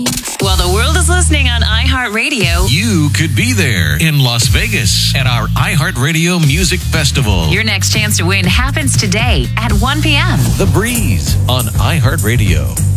While the world is listening on iHeartRadio, You could be there in Las Vegas at our iHeartRadio Music Festival. your next chance to win happens today at 1 p.m. The Breeze on iHeartRadio.